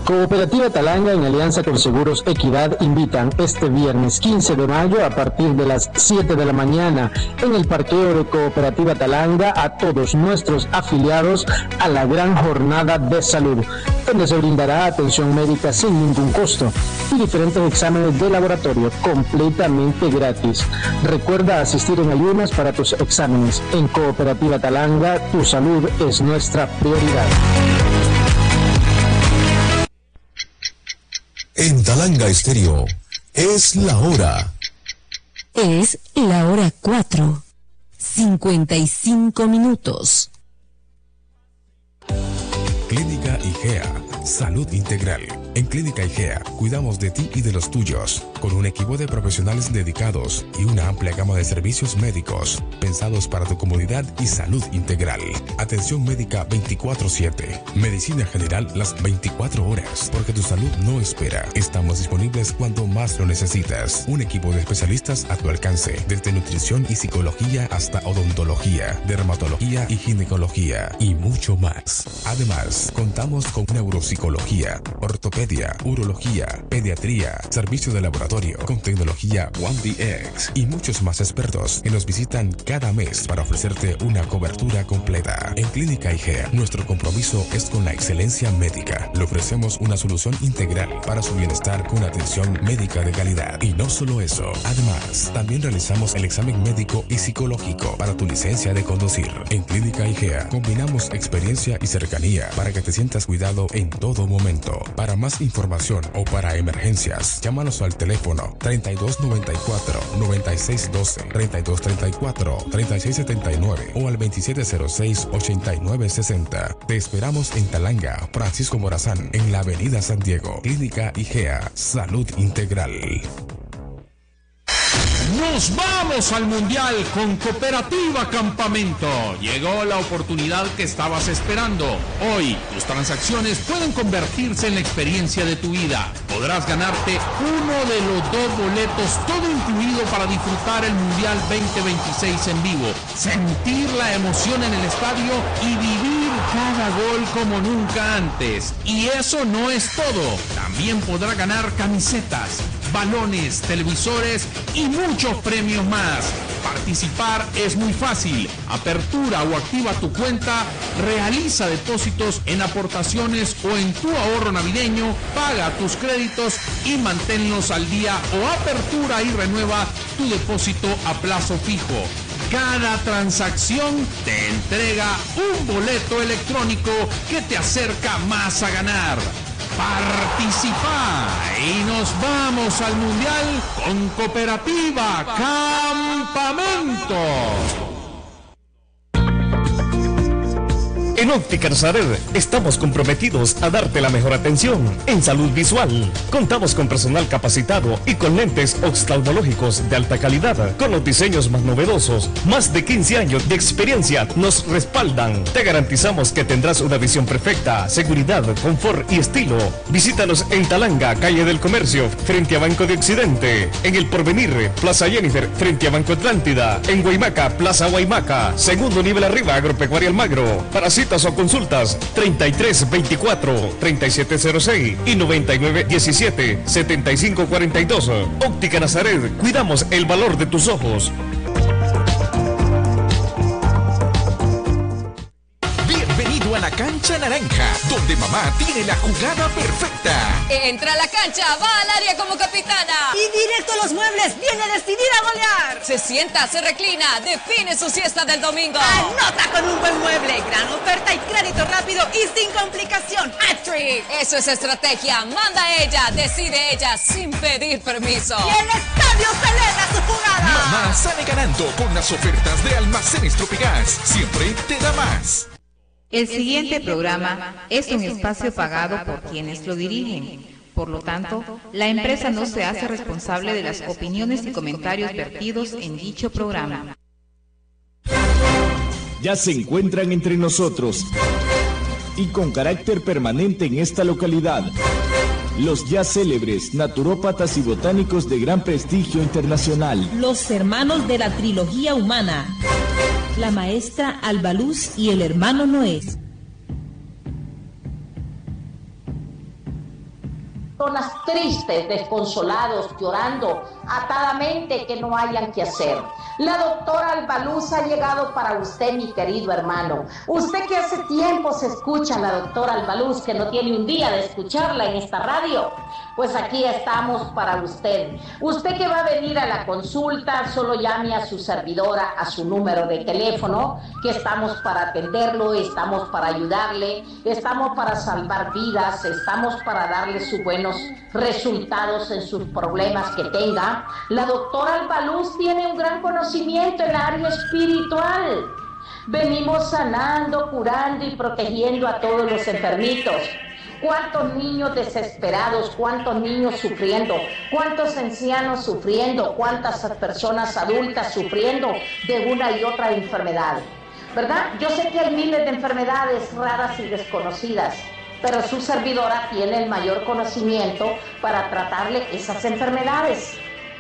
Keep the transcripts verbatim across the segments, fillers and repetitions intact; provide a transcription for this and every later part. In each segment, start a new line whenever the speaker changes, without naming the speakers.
Cooperativa Talanga, en alianza con Seguros Equidad, invitan este viernes quince de mayo a partir de las siete de la mañana en el parqueo de Cooperativa Talanga a todos nuestros afiliados a la gran jornada de salud, donde se brindará atención médica sin ningún costo y diferentes exámenes de laboratorio completamente gratis. Recuerda asistir en ayunas para tus exámenes. En Cooperativa Talanga, tu salud es nuestra prioridad.
En Talanga Estéreo, es la hora.
Es la hora cuatro, cincuenta y cinco minutos.
Clínica IGEA, salud integral. En Clínica IGEA cuidamos de ti y de los tuyos, con un equipo de profesionales dedicados y una amplia gama de servicios médicos pensados para tu comodidad y salud integral. Atención médica veinticuatro siete, medicina general las veinticuatro horas, porque tu salud no espera. Estamos disponibles cuando más lo necesitas. Un equipo de especialistas a tu alcance, desde nutrición y psicología hasta odontología, dermatología y ginecología y mucho más. Además, contamos con neuropsicología, ortopedia, urología, pediatría, servicio de laboratorio con tecnología One D X y muchos más expertos que nos visitan cada mes para ofrecerte una cobertura completa. En Clínica IGEA, nuestro compromiso es con la excelencia médica. Le ofrecemos una solución integral para su bienestar con atención médica de calidad. Y no solo eso, además, también realizamos el examen médico y psicológico para tu licencia de conducir. En Clínica IGEA combinamos experiencia y cercanía para que te sientas cuidado en todo momento. Para más información o para emergencias, llámanos al teléfono treinta y dos noventa y cuatro, noventa y seis doce, treinta y dos treinta y cuatro, treinta y seis setenta y nueve o al veintisiete cero seis, ochenta y nueve sesenta. Te esperamos en Talanga, Francisco Morazán, en la avenida San Diego. Clínica IGEA, salud integral.
Nos vamos al Mundial con Cooperativa Campamento. Llegó la oportunidad que estabas esperando. Hoy, tus transacciones pueden convertirse en la experiencia de tu vida. Podrás ganarte uno de los dos boletos, todo incluido, para disfrutar el Mundial veinte veintiséis en vivo, sentir la emoción en el estadio y vivir cada gol como nunca antes. Y eso no es todo. También podrá ganar camisetas, balones, televisores y muchos premios más. Participar es muy fácil. Apertura o activa tu cuenta, realiza depósitos en aportaciones o en tu ahorro navideño, paga tus créditos y manténlos al día, o apertura y renueva tu depósito a plazo fijo. Cada transacción te entrega un boleto electrónico que te acerca más a ganar. Participa y nos vamos al Mundial con Cooperativa Campamento.
En Óptica Nazaret estamos comprometidos a darte la mejor atención en salud visual. Contamos con personal capacitado y con lentes oftalmológicos de alta calidad, con los diseños más novedosos. Más de quince años de experiencia nos respaldan. Te garantizamos que tendrás una visión perfecta, seguridad, confort y estilo. Visítanos en Talanga, calle del Comercio, frente a Banco de Occidente. En El Porvenir, Plaza Jennifer, frente a Banco Atlántida. En Guaymaca, Plaza Guaymaca, segundo nivel arriba, Agropecuaria Almagro. Para citas o consultas, treinta y tres veinticuatro, treinta y siete cero seis y noventa y nueve diecisiete, setenta y cinco cuarenta y dos. Óptica Nazaret, cuidamos el valor de tus ojos.
Bienvenido a la Cancha Naranja, donde mamá tiene la jugada perfecta.
Entra a la cancha, va al área como capitana.
Y directo a los muebles, viene decidida a golear.
Se sienta, se reclina, define su siesta del domingo.
Anota con un buen mueble, gran oferta y crédito rápido y sin complicación. ¡Hat-trick!
Eso es estrategia, manda ella, decide ella, sin pedir permiso.
Y el estadio celebra su jugada.
Mamá sale ganando con las ofertas de Almacenes Tropigas. Siempre te da más.
El siguiente programa es un espacio pagado por quienes lo dirigen. Por lo tanto, la empresa no se hace responsable de las opiniones y comentarios vertidos en dicho programa.
Ya se encuentran entre nosotros y con carácter permanente en esta localidad, los ya célebres naturópatas y botánicos de gran prestigio internacional.
Los hermanos de la trilogía humana, la maestra Albaluz y el hermano Noé.
personas tristes, desconsolados, llorando atadamente que no hayan que hacer. La doctora Albaluz ha llegado para usted, mi querido hermano. Usted que hace tiempo se escucha a la doctora Albaluz, que no tiene un día de escucharla en esta radio, pues aquí estamos para usted. Usted que va a venir a la consulta, solo llame a su servidora, a su número de teléfono, que estamos para atenderlo, estamos para ayudarle, estamos para salvar vidas, estamos para darle sus buenos resultados en sus problemas que tenga. La doctora Albaluz tiene un gran conocimiento en el área espiritual. Venimos sanando, curando y protegiendo a todos los enfermitos. ¿Cuántos niños desesperados, cuántos niños sufriendo, cuántos ancianos sufriendo, cuántas personas adultas sufriendo de una y otra enfermedad? ¿Verdad? Yo sé que hay miles de enfermedades raras y desconocidas, pero su servidora tiene el mayor conocimiento para tratarle esas enfermedades.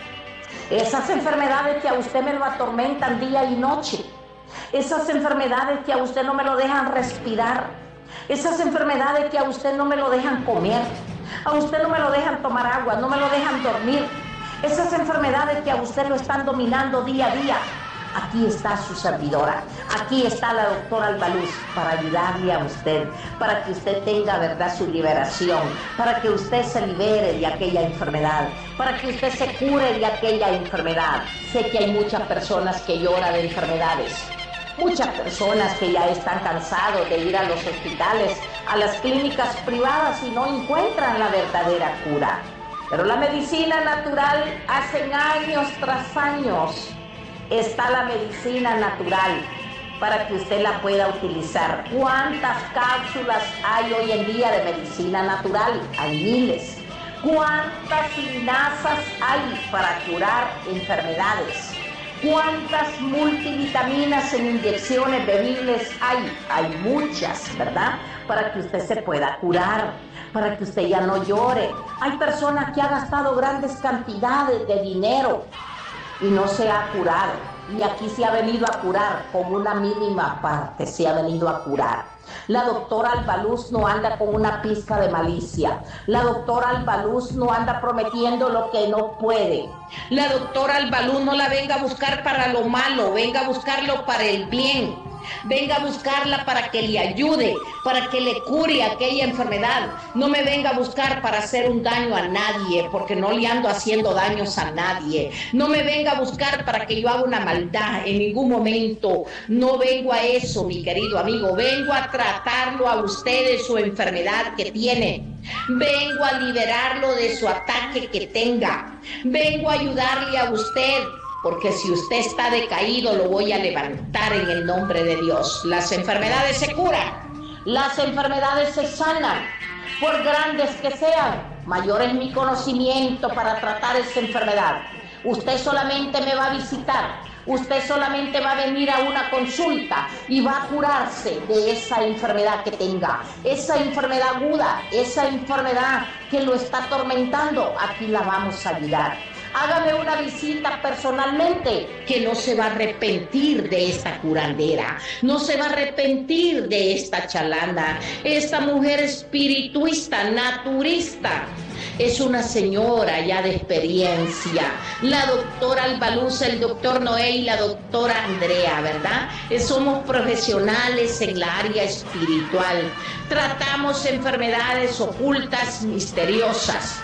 Esas enfermedades que a usted me lo atormentan día y noche. Esas enfermedades que a usted no me lo dejan respirar. Esas enfermedades que a usted no me lo dejan comer, a usted no me lo dejan tomar agua, no me lo dejan dormir. Esas enfermedades que a usted lo están dominando día a día. Aquí está su servidora, aquí está la doctora Albaluz para ayudarle a usted, para que usted tenga, verdad, su liberación, para que usted se libere de aquella enfermedad, para que usted se cure de aquella enfermedad. Sé que hay muchas personas que lloran de enfermedades. Muchas personas que ya están cansados de ir a los hospitales, a las clínicas privadas y no encuentran la verdadera cura. Pero la medicina natural, hace años tras años, está la medicina natural para que usted la pueda utilizar. ¿Cuántas cápsulas hay hoy en día de medicina natural? Hay miles. ¿Cuántas linazas hay para curar enfermedades? ¿Cuántas multivitaminas en inyecciones bebibles hay? Hay muchas, ¿verdad? Para que usted se pueda curar, para que usted ya no llore. Hay personas que han gastado grandes cantidades de dinero y no se ha curado. Y aquí se ha venido a curar, con una mínima parte se ha venido a curar. La doctora Albaluz no anda con una pizca de malicia. La doctora Albaluz no anda prometiendo lo que no puede. La doctora Albaluz no la venga a buscar para lo malo, venga a buscarlo para el bien. Venga a buscarla para que le ayude, para que le cure aquella enfermedad. No me venga a buscar para hacer un daño a nadie, porque no le ando haciendo daños a nadie. No me venga a buscar para que yo haga una maldad, en ningún momento. No vengo a eso, mi querido amigo. Vengo a tratarlo a usted de su enfermedad que tiene. Vengo a liberarlo de su ataque que tenga. Vengo a ayudarle a usted. Porque si usted está decaído, lo voy a levantar en el nombre de Dios. Las enfermedades se curan, las enfermedades se sanan, por grandes que sean. Mayor es mi conocimiento para tratar esa enfermedad. Usted solamente me va a visitar, usted solamente va a venir a una consulta y va a curarse de esa enfermedad que tenga. Esa enfermedad aguda, esa enfermedad que lo está atormentando, aquí la vamos a ayudar. Hágame una visita personalmente, que no se va a arrepentir de esta curandera, no se va a arrepentir de esta chalana, esta mujer espirituista, naturista. Es una señora ya de experiencia, la doctora Albaluz, el doctor Noé y la doctora Andrea, ¿verdad? Somos profesionales en la área espiritual, tratamos enfermedades ocultas, misteriosas.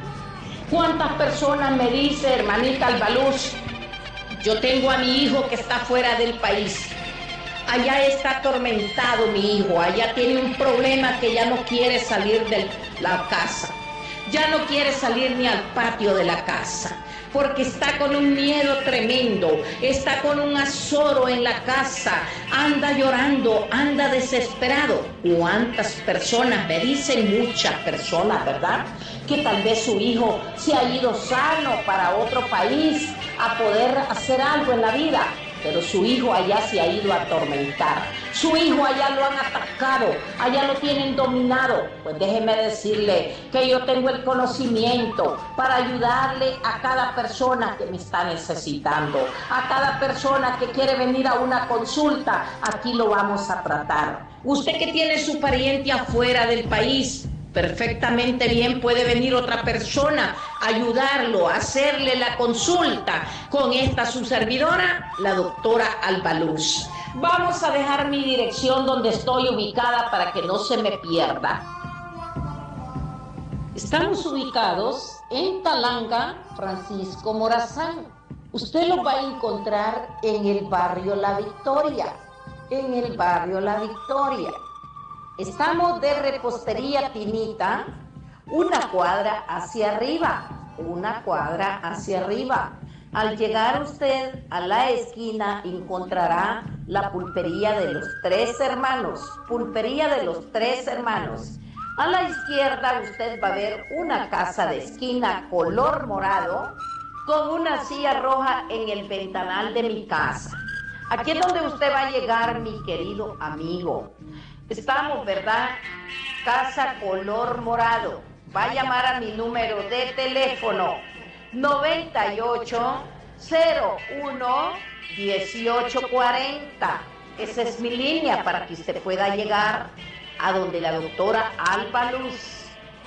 ¿Cuántas personas me dice, hermanita Albaluz, yo tengo a mi hijo que está fuera del país? Allá está atormentado mi hijo, allá tiene un problema que ya no quiere salir de la casa. Ya no quiere salir ni al patio de la casa, porque está con un miedo tremendo, está con un azoro en la casa, anda llorando, anda desesperado. ¿Cuántas personas me dicen? Muchas personas, ¿verdad? Que tal vez su hijo se ha ido sano para otro país a poder hacer algo en la vida, pero su hijo allá se ha ido a atormentar. Su hijo allá lo han atacado, allá lo tienen dominado. Pues déjeme decirle que yo tengo el conocimiento para ayudarle a cada persona que me está necesitando, a cada persona que quiere venir a una consulta. Aquí lo vamos a tratar. Usted que tiene su pariente afuera del país, perfectamente bien puede venir otra persona a ayudarlo, a hacerle la consulta con esta su servidora, la doctora Albaluz. Vamos a dejar mi dirección donde estoy ubicada para que no se me pierda. Estamos ubicados en Talanga, Francisco Morazán. Usted lo va a encontrar en el barrio La Victoria, en el barrio La Victoria. Estamos de Repostería Tinita, una cuadra hacia arriba, una cuadra hacia arriba. Al llegar usted a la esquina encontrará la pulpería de los Tres Hermanos, pulpería de los Tres Hermanos. A la izquierda usted va a ver una casa de esquina color morado con una silla roja en el ventanal de mi casa. Aquí es donde usted va a llegar, mi querido amigo. Estamos, ¿verdad? Casa color morado. Va a llamar a mi número de teléfono noventa y ocho, cero uno, dieciocho cuarenta. Esa es mi línea para que usted pueda llegar a donde la doctora Albaluz.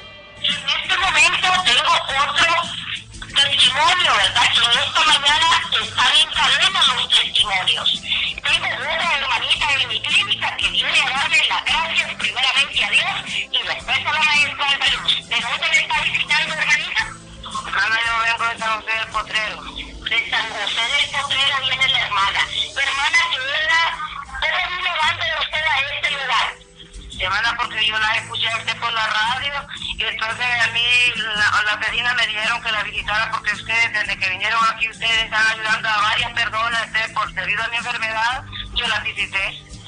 En este momento tengo otro testimonio, ¿verdad? Que en esta mañana están en cadena los testimonios. Tengo una hermanita en mi clínica que viene a darle las gracias primeramente a Dios y después a la maestra Albaluz. ¿De dónde me está visitando, hermanita? Hermana, yo vengo de San José del Potrero. De San José del Potrero viene la hermana. Hermana, señora, ¿cómo vino dando usted a este lugar? Hermana, porque yo la escuché a usted por la radio y entonces a mí la, la vecina me dijeron que la visitara porque ustedes desde que vinieron aquí ustedes están ayudando a varias personas ustedes, por debido a mi enfermedad, yo la visité.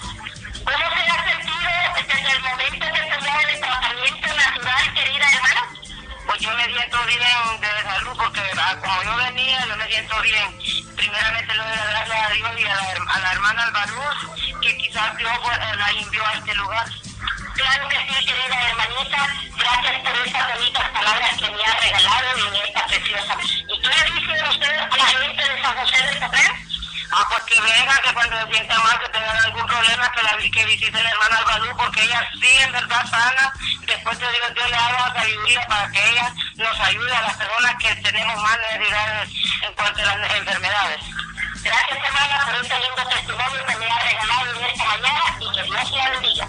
¿Cómo se ha sentido desde el momento que tomó el tratamiento natural, querida hermana? Pues yo me siento bien de salud porque como yo venía, yo me siento bien. Primeramente le doy las gracias a Dios y a la, a la hermana Albaluz, que quizás Dios la envió a este lugar. Claro que sí, querida hermanita, gracias por esas bonitas palabras que me ha regalado en esta preciosa. ¿Y qué le dice usted a la gente de San José del Potrero? Ah, pues que vengan, que cuando se sientan mal, que tengan algún problema, que, la, que visiten a la hermana Albaluz, porque ella sí, en verdad, sana. Después de Dios, Dios le ha dado sabiduría para que ella nos ayude a las personas que tenemos más necesidades en cuanto a las enfermedades. Gracias, hermana, por este lindo testimonio que me ha regalado en esta mañana y que Dios la bendiga.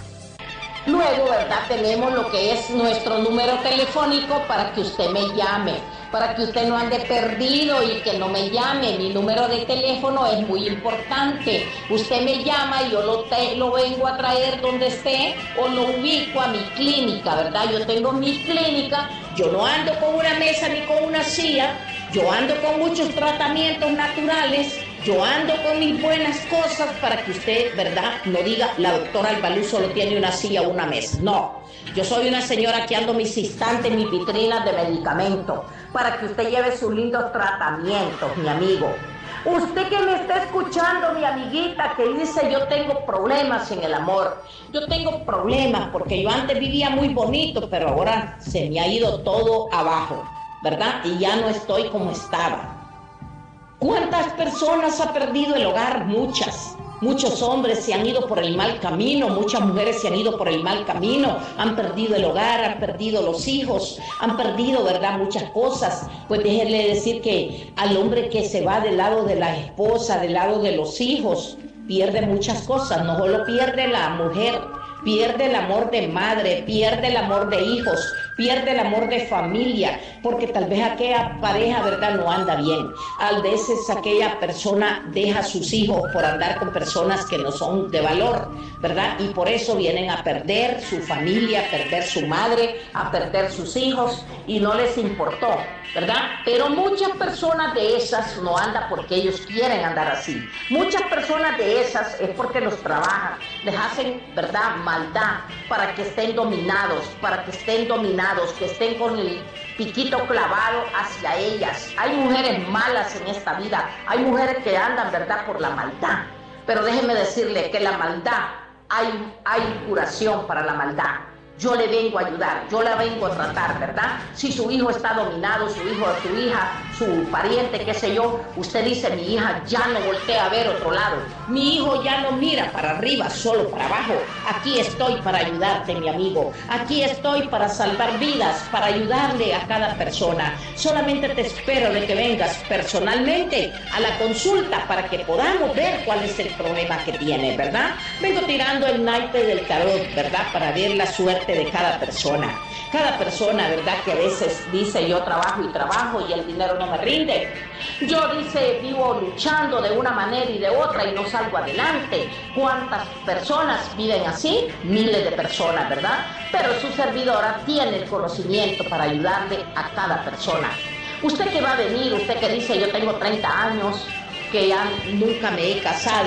Luego, ¿verdad? Tenemos lo que es nuestro número telefónico para que usted me llame, para que usted no ande perdido y que no me llame. Mi número de teléfono es muy importante. Usted me llama y yo lo, te, lo vengo a traer donde esté o lo ubico a mi clínica, ¿verdad? Yo tengo mi clínica, yo no ando con una mesa ni con una silla, yo ando con muchos tratamientos naturales. Yo ando con mis buenas cosas para que usted, ¿verdad?, no diga, la doctora Albaluz solo tiene una silla o una mesa. No, yo soy una señora que ando mis instantes, mis vitrinas de medicamentos, para que usted lleve sus lindos tratamientos, mi amigo. Usted que me está escuchando, mi amiguita, que dice yo tengo problemas en el amor. Yo tengo problemas porque yo antes vivía muy bonito, pero ahora se me ha ido todo abajo, ¿verdad? Y ya no estoy como estaba. ¿Cuántas personas ha perdido el hogar? Muchas. Muchos hombres se han ido por el mal camino, muchas mujeres se han ido por el mal camino, han perdido el hogar, han perdido los hijos, han perdido, ¿verdad?, muchas cosas. Pues déjenle decir que al hombre que se va del lado de la esposa, del lado de los hijos, pierde muchas cosas. No solo pierde la mujer, pierde el amor de madre, pierde el amor de hijos, pierde el amor de familia, porque tal vez aquella pareja, ¿verdad?, no anda bien. A veces aquella persona deja a sus hijos por andar con personas que no son de valor, ¿verdad? Y por eso vienen a perder su familia, a perder su madre, a perder sus hijos, y no les importó, ¿verdad? Pero muchas personas de esas no andan porque ellos quieren andar así. Muchas personas de esas es porque los trabajan, les hacen, ¿verdad?, maldad para que estén dominados, para que estén dominados, que estén con el piquito clavado hacia ellas. Hay mujeres malas en esta vida, hay mujeres que andan, ¿verdad?, por la maldad. Pero déjeme decirle que la maldad, hay, hay curación para la maldad. Yo le vengo a ayudar, yo la vengo a tratar, ¿verdad? Si su hijo está dominado, su hijo o su hija su pariente, qué sé yo, usted dice, mi hija ya no voltea a ver otro lado, mi hijo ya no mira para arriba, solo para abajo. Aquí estoy para ayudarte, mi amigo. Aquí estoy para salvar vidas, para ayudarle a cada persona. Solamente te espero de que vengas personalmente a la consulta para que podamos ver cuál es el problema que tiene, ¿verdad? Vengo tirando el naipe del tarot, ¿verdad? Para ver la suerte de cada persona. Cada persona, ¿verdad? Que a veces dice, yo trabajo y trabajo y el dinero no me rinde. Yo, dice, vivo luchando de una manera y de otra y no salgo adelante. ¿Cuántas personas viven así? Miles de personas, ¿verdad? Pero su servidora tiene el conocimiento para ayudarle a cada persona. Usted que va a venir, usted que dice, yo tengo treinta años, que ya nunca me he casado.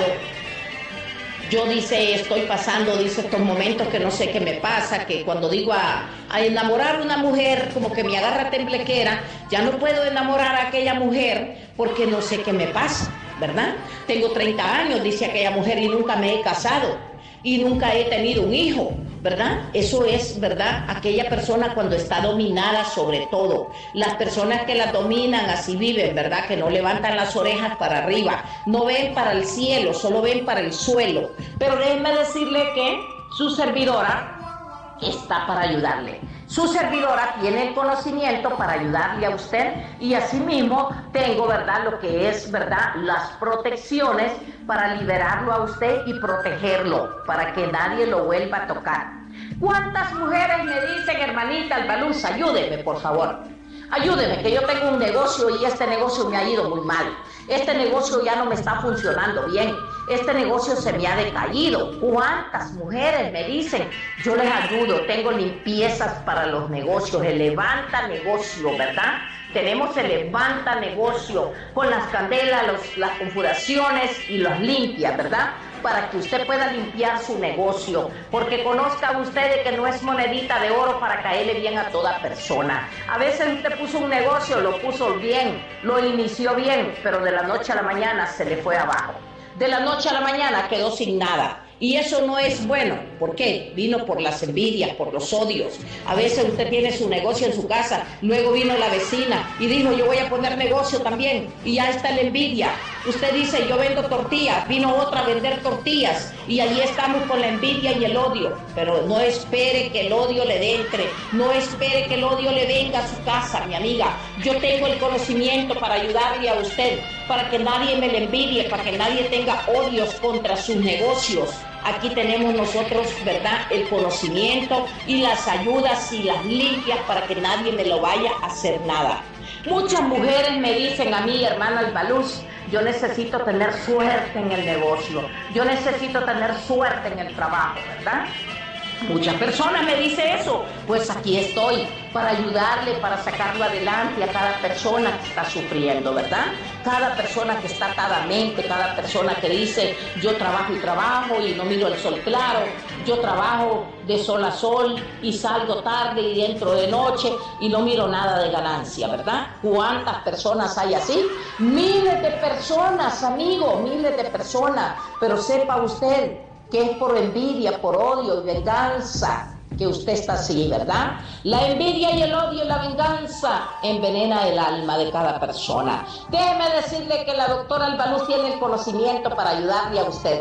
Yo, dice, estoy pasando, dice, estos momentos que no sé qué me pasa, que cuando digo a, a enamorar a una mujer, como que me agarra temblequera, ya no puedo enamorar a aquella mujer porque no sé qué me pasa, ¿verdad? Tengo treinta años, dice aquella mujer, y nunca me he casado, y nunca he tenido un hijo, ¿verdad? Eso es, ¿verdad? Aquella persona cuando está dominada sobre todo. Las personas que la dominan así viven, ¿verdad? Que no levantan las orejas para arriba, no ven para el cielo, solo ven para el suelo. Pero déjenme decirle que su servidora está para ayudarle. Su servidora tiene el conocimiento para ayudarle a usted y asimismo tengo, ¿verdad?, lo que es, ¿verdad?, las protecciones para liberarlo a usted y protegerlo, para que nadie lo vuelva a tocar. ¿Cuántas mujeres me dicen, hermanita Albaluz, ayúdeme, por favor? Ayúdeme, que yo tengo un negocio y este negocio me ha ido muy mal. Este negocio ya no me está funcionando bien. Este negocio se me ha decaído. ¿Cuántas mujeres me dicen? Yo les ayudo, tengo limpiezas para los negocios, el levanta negocio, ¿verdad? Tenemos el levanta negocio con las candelas, los, las configuraciones y las limpias, ¿verdad? Para que usted pueda limpiar su negocio, porque conozca usted de que no es monedita de oro para caerle bien a toda persona. A veces usted puso un negocio, lo puso bien, lo inició bien, pero de la noche a la mañana se le fue abajo. De la noche a la mañana quedó sin nada. Y eso no es bueno. ¿Por qué? Vino por las envidias, por los odios. A veces usted tiene su negocio en su casa, luego vino la vecina y dijo, yo voy a poner negocio también, y ya está la envidia. Usted dice, yo vendo tortillas, vino otra a vender tortillas, y allí estamos con la envidia y el odio. Pero no espere que el odio le entre, no espere que el odio le venga a su casa, mi amiga. Yo tengo el conocimiento para ayudarle a usted, para que nadie me le envidie, para que nadie tenga odios contra sus negocios. Aquí tenemos nosotros, ¿verdad?, el conocimiento y las ayudas y las limpias para que nadie me lo vaya a hacer nada. Muchas mujeres me dicen a mí, hermana Albaluz, yo necesito tener suerte en el negocio, yo necesito tener suerte en el trabajo, ¿verdad? Muchas personas me dicen eso. Pues aquí estoy para ayudarle, para sacarlo adelante a cada persona que está sufriendo, ¿verdad? Cada persona que está atadamente, cada persona que dice, yo trabajo y trabajo y no miro el sol claro, yo trabajo de sol a sol y salgo tarde y dentro de noche y no miro nada de ganancia, ¿verdad? ¿Cuántas personas hay así? Miles de personas, amigo, miles de personas. Pero sepa usted que es por envidia, por odio y venganza que usted está así, ¿verdad? La envidia y el odio y la venganza envenena el alma de cada persona. Déjeme decirle que la doctora Albaluz tiene el conocimiento para ayudarle a usted.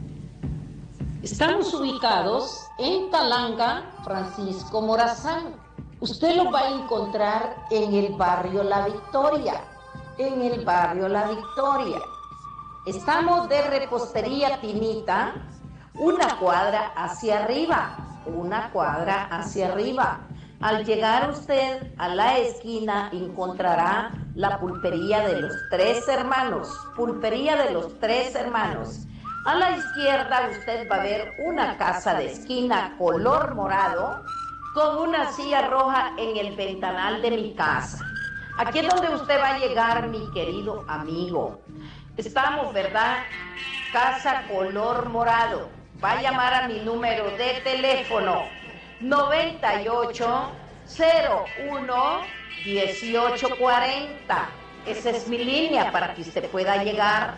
Estamos ubicados en Talanga, Francisco Morazán. Usted lo va a encontrar en el barrio La Victoria, en el barrio La Victoria. Estamos de Repostería Tinita, una cuadra hacia arriba, una cuadra hacia arriba. Al llegar usted a la esquina encontrará la pulpería de los Tres Hermanos, pulpería de los Tres Hermanos. A la izquierda usted va a ver una casa de esquina color morado con una silla roja en el ventanal de mi casa. Aquí es donde usted va a llegar, mi querido amigo. Estamos, ¿verdad? Casa color morado. Va a llamar a mi número de teléfono noventa y ocho, cero uno, dieciocho cuarenta. Esa es mi línea para que usted pueda llegar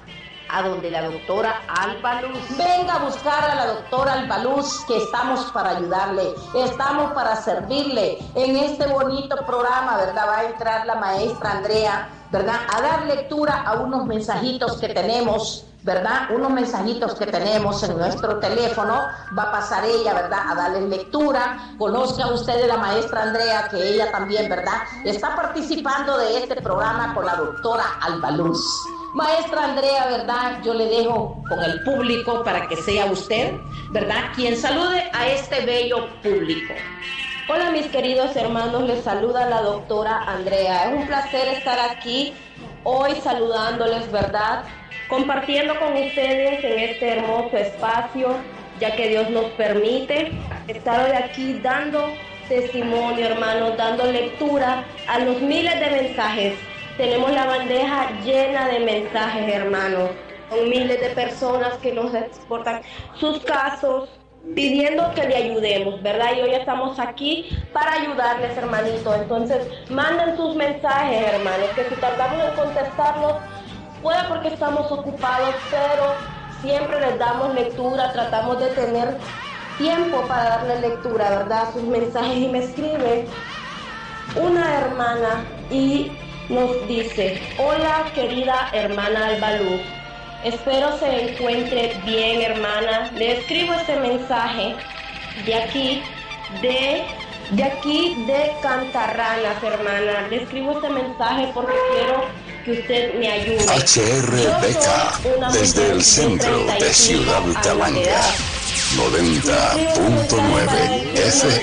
a donde la doctora Alba Luz. Venga a buscar a la doctora Alba Luz, que estamos para ayudarle, estamos para servirle. En este bonito programa, ¿verdad? Va a entrar la maestra Andrea, ¿verdad? A dar lectura a unos mensajitos que tenemos, ¿verdad? Unos mensajitos que tenemos en nuestro teléfono. Va a pasar ella, ¿verdad? A darles lectura. Conozca usted de la maestra Andrea, que ella también, ¿verdad? Está participando de este programa con la doctora Alba Luz. Maestra Andrea, ¿verdad? Yo le dejo con el público para que sea usted, ¿verdad? Quien salude a este bello público.
Hola mis queridos hermanos, les saluda la doctora Andrea. Es un placer estar aquí hoy saludándoles, ¿verdad? Compartiendo con ustedes en este hermoso espacio, ya que Dios nos permite estar hoy aquí dando testimonio, hermanos, dando lectura a los miles de mensajes. Tenemos la bandeja llena de mensajes, hermanos, con miles de personas que nos exportan sus casos, pidiendo que le ayudemos, ¿verdad? Y hoy estamos aquí para ayudarles, hermanitos. Entonces, manden sus mensajes, hermanos, que si tardamos en contestarlos, puede porque estamos ocupados, pero siempre les damos lectura, tratamos de tener tiempo para darle lectura, ¿verdad? Sus mensajes. Y me escribe una hermana y nos dice: hola querida hermana Alba Luz, espero se encuentre bien, hermana. Le escribo este mensaje de aquí, de, de aquí de Cantarranas, hermana. Le escribo este mensaje porque quiero que usted me ayude.
H R Beca, desde el centro de Ciudad Talanga, noventa punto nueve F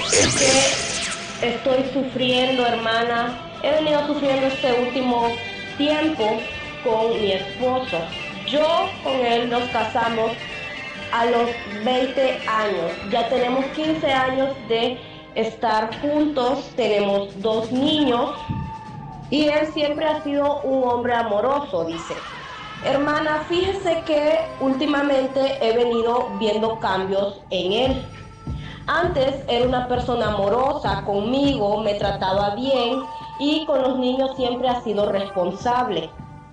M.
Estoy sufriendo, hermana. He venido sufriendo este último tiempo con mi esposo. Yo con él nos casamos a los veinte años. Ya tenemos quince años de estar juntos. Tenemos dos niños. Y él siempre ha sido un hombre amoroso, dice. Hermana, fíjese que últimamente he venido viendo cambios en él. Antes era una persona amorosa conmigo, me trataba bien y con los niños siempre ha sido responsable.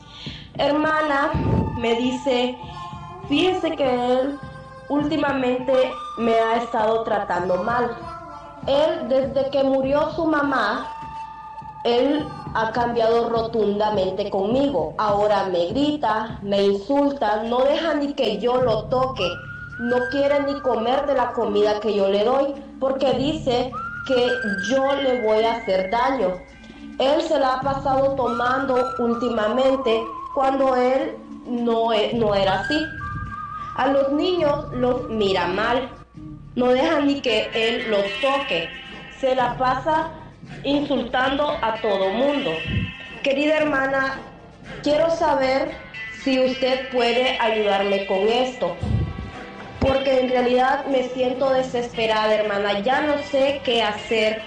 Hermana, me dice, fíjese que él últimamente me ha estado tratando mal. Él, desde que murió su mamá, él ha cambiado rotundamente conmigo. Ahora me grita, me insulta, no deja ni que yo lo toque. No quiere ni comer de la comida que yo le doy porque dice que yo le voy a hacer daño. Él se la ha pasado tomando últimamente cuando él no, no era así. A los niños los mira mal, no deja ni que él los toque. Se la pasa insultando a todo mundo. Querida hermana, quiero saber si usted puede ayudarme con esto, porque en realidad me siento desesperada, hermana. Ya no sé qué hacer.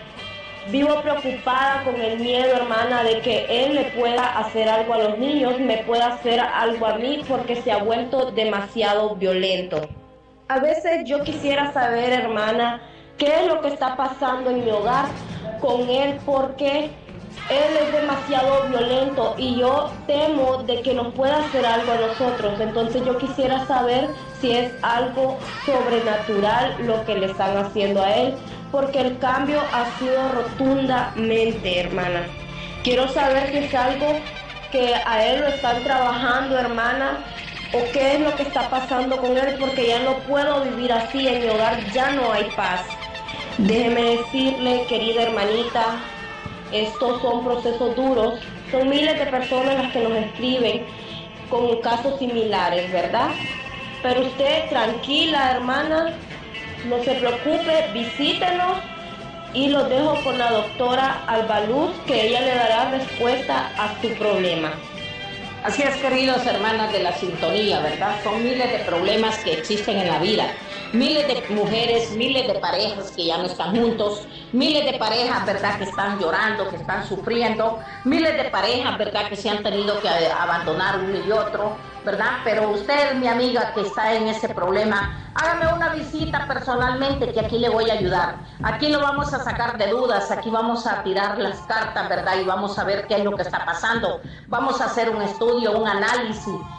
Vivo preocupada con el miedo, hermana, de que él le pueda hacer algo a los niños, me pueda hacer algo a mí, porque se ha vuelto demasiado violento. A veces yo quisiera saber, hermana, qué es lo que está pasando en mi hogar con él, porque él es demasiado violento y yo temo de que nos pueda hacer algo a nosotros. Entonces yo quisiera saber si es algo sobrenatural lo que le están haciendo a él, porque el cambio ha sido rotundamente, hermana. Quiero saber si es algo que a él lo están trabajando, hermana, o qué es lo que está pasando con él, porque ya no puedo vivir así, en mi hogar ya no hay paz. Déjeme decirle, querida hermanita, estos son procesos duros, son miles de personas las que nos escriben con casos similares, ¿verdad? Pero usted, tranquila, hermana, no se preocupe, visítenos y los dejo con la doctora Alba Luz, que ella le dará respuesta a su problema.
Así es, queridos hermanas de la sintonía, ¿verdad? Son miles de problemas que existen en la vida. Miles de mujeres, miles de parejas que ya no están juntos, miles de parejas, ¿verdad?, que están llorando, que están sufriendo, miles de parejas, ¿verdad?, que se han tenido que abandonar uno y otro, ¿verdad? Pero usted, mi amiga, que está en ese problema, hágame una visita personalmente, que aquí le voy a ayudar. Aquí lo vamos a sacar de dudas, aquí vamos a tirar las cartas, ¿verdad? Y vamos a ver qué es lo que está pasando. Vamos a hacer un estudio, un análisis,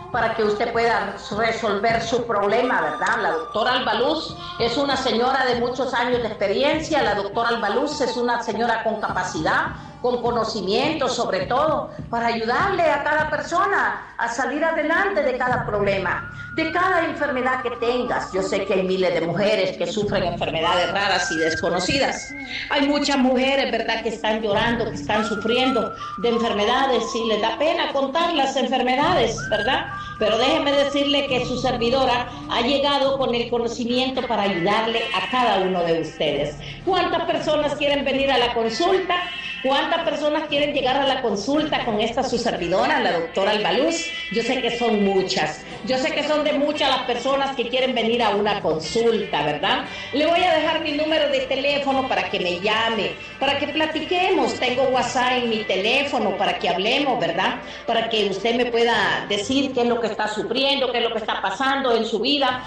para que usted pueda resolver su problema, ¿verdad? La doctora Albaluz es una señora de muchos años de experiencia, la doctora Albaluz es una señora con capacidad, con conocimiento sobre todo, para ayudarle a cada persona a salir adelante de cada problema, de cada enfermedad que tengas. Yo sé que hay miles de mujeres que sufren enfermedades raras y desconocidas. Hay muchas mujeres, ¿verdad?, que están llorando, que están sufriendo de enfermedades y les da pena contar las enfermedades, ¿verdad? Pero déjeme decirle que su servidora ha llegado con el conocimiento para ayudarle a cada uno de ustedes. ¿Cuántas personas quieren venir a la consulta? ¿Cuántas personas quieren llegar a la consulta con esta su servidora, la doctora Albaluz? Yo sé que son muchas. Yo sé que son de muchas las personas que quieren venir a una consulta, ¿verdad? Le voy a dejar mi número de teléfono para que me llame, para que platiquemos. Tengo WhatsApp en mi teléfono para que hablemos, ¿verdad? Para que usted me pueda decir qué es lo que está sufriendo, qué es lo que está pasando en su vida.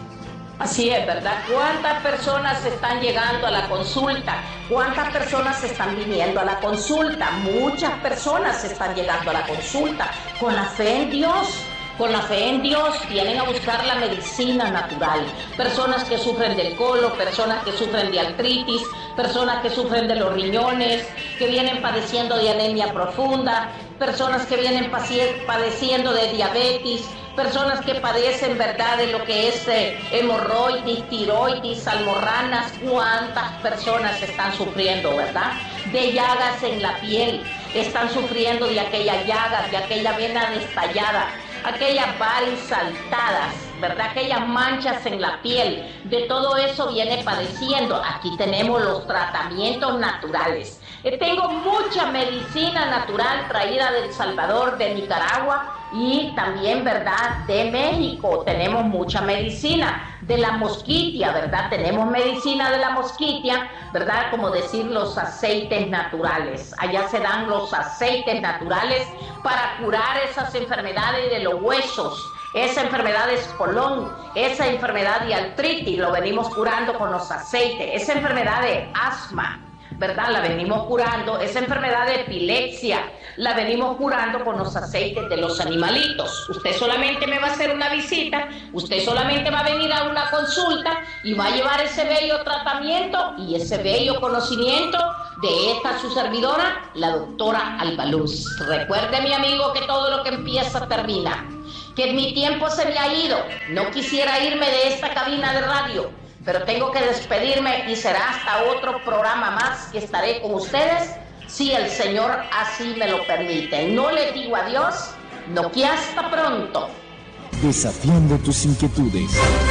Así es, ¿verdad? ¿Cuántas personas están llegando a la consulta? ¿Cuántas personas están viniendo a la consulta? Muchas personas están llegando a la consulta con la fe en Dios. Con la fe en Dios vienen a buscar la medicina natural. Personas que sufren del colon, personas que sufren de artritis, personas que sufren de los riñones, que vienen padeciendo de anemia profunda, personas que vienen padeciendo de diabetes, personas que padecen, ¿verdad?, de lo que es eh, hemorroides, tiroides, almorranas. ¿Cuántas personas están sufriendo, verdad? De llagas en la piel, están sufriendo de aquellas llagas, de aquella vena destallada, aquellas varis saltadas, ¿verdad? Aquellas manchas en la piel. De todo eso viene padeciendo. Aquí tenemos los tratamientos naturales. Eh, tengo mucha medicina natural traída de El Salvador, de Nicaragua y también, ¿verdad?, de México. Tenemos mucha medicina de la mosquitia, ¿verdad? Tenemos medicina de la mosquitia, ¿verdad? Como decir, los aceites naturales. Allá se dan los aceites naturales para curar esas enfermedades de los huesos, esa enfermedad de espolón, esa enfermedad de artritis, lo venimos curando con los aceites, esa enfermedad de asma, ¿verdad?, la venimos curando, esa enfermedad de epilepsia, la venimos curando con los aceites de los animalitos. Usted solamente me va a hacer una visita, usted solamente va a venir a una consulta y va a llevar ese bello tratamiento y ese bello conocimiento de esta su servidora, la doctora Albaluz. Recuerde, mi amigo, que todo lo que empieza termina, que mi tiempo se me ha ido, no quisiera irme de esta cabina de radio, pero tengo que despedirme y será hasta otro programa más que estaré con ustedes, si el Señor así me lo permite. No le digo adiós, no, que hasta pronto.
Desafiando tus inquietudes,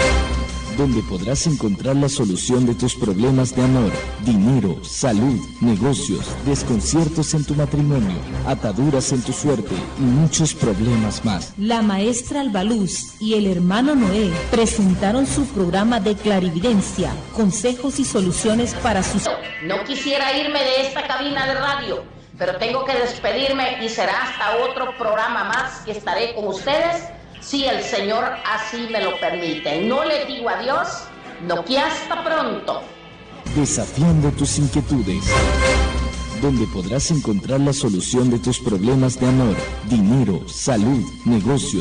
donde podrás encontrar la solución de tus problemas de amor, dinero, salud, negocios, desconciertos en tu matrimonio, ataduras en tu suerte y muchos problemas más.
La maestra Albaluz y el hermano Noé presentaron su programa de clarividencia, consejos y soluciones para sus...
No quisiera irme de esta cabina de radio, pero tengo que despedirme y será hasta otro programa más que estaré con ustedes, si el Señor así me lo permite. No le digo adiós, no, que hasta pronto.
Desafiando tus inquietudes, donde podrás encontrar la solución de tus problemas de amor, dinero, salud, negocios,